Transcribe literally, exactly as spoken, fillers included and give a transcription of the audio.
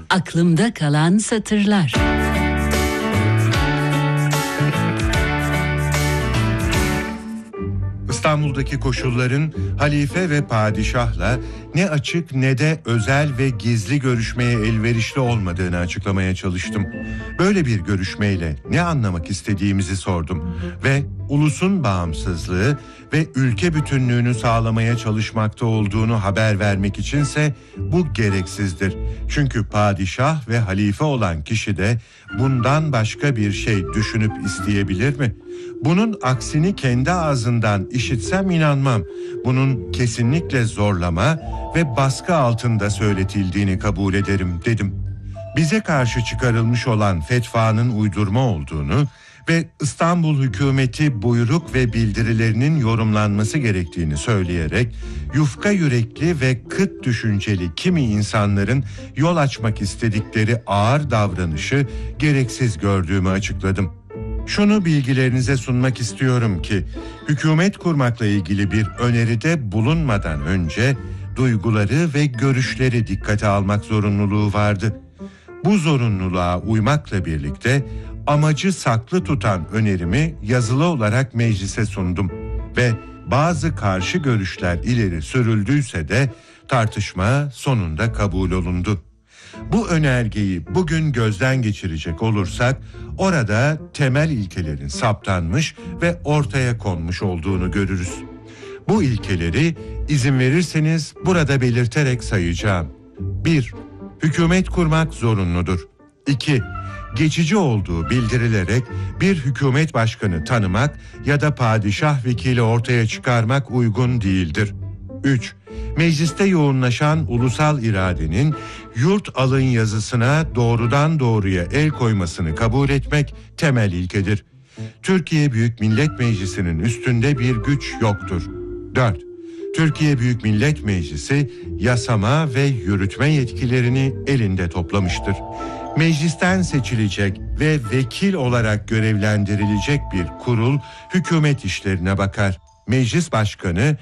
Aklımda kalan satırlar. İstanbul'daki koşulların halife ve padişahla ne açık ne de özel ve gizli görüşmeye elverişli olmadığını açıklamaya çalıştım. Böyle bir görüşmeyle ne anlamak istediğimizi sordum ve ulusun bağımsızlığı ve ülke bütünlüğünü sağlamaya çalışmakta olduğunu haber vermek içinse bu gereksizdir. Çünkü padişah ve halife olan kişi de bundan başka bir şey düşünüp isteyebilir mi? Bunun aksini kendi ağzından işitsem inanmam. Bunun kesinlikle zorlama ve baskı altında söyletildiğini kabul ederim dedim. Bize karşı çıkarılmış olan fetvanın uydurma olduğunu ve İstanbul hükümeti buyruk ve bildirilerinin yorumlanması gerektiğini söyleyerek yufka yürekli ve kıt düşünceli kimi insanların yol açmak istedikleri ağır davranışı gereksiz gördüğümü açıkladım. Şunu bilgilerinize sunmak istiyorum ki, hükümet kurmakla ilgili bir öneride bulunmadan önce duyguları ve görüşleri dikkate almak zorunluluğu vardı. Bu zorunluluğa uymakla birlikte amacı saklı tutan önerimi yazılı olarak meclise sundum ve bazı karşı görüşler ileri sürüldüyse de tartışma sonunda kabul olundu. Bu önergeyi bugün gözden geçirecek olursak, orada temel ilkelerin saptanmış ve ortaya konmuş olduğunu görürüz. Bu ilkeleri izin verirseniz burada belirterek sayacağım. bir. Hükümet kurmak zorunludur. iki. Geçici olduğu bildirilerek bir hükümet başkanı tanımak ya da padişah vekili ortaya çıkarmak uygun değildir. üç. Mecliste yoğunlaşan ulusal iradenin yurt alın yazısına doğrudan doğruya el koymasını kabul etmek temel ilkedir. Türkiye Büyük Millet Meclisi'nin üstünde bir güç yoktur. dört. Türkiye Büyük Millet Meclisi yasama ve yürütme yetkilerini elinde toplamıştır. Meclisten seçilecek ve vekil olarak görevlendirilecek bir kurul hükümet işlerine bakar. Meclis başkanı